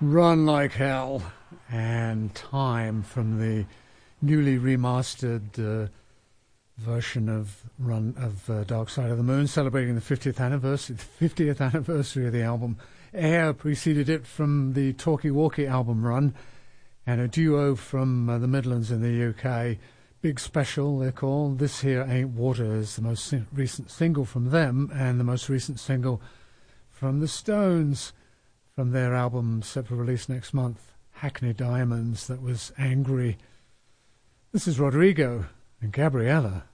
Run Like Hell and Time from the newly remastered version of Dark Side of the Moon, celebrating the 50th anniversary of the album. Air preceded it from the Talkie Walkie album run, and a duo from the Midlands in the UK, Big Special they're called. This Here Ain't Water is the most recent single from them, and the most recent single from the Stones, from their album set for release next month, Hackney Diamonds, that was Angry. This is Rodrigo and Gabriella.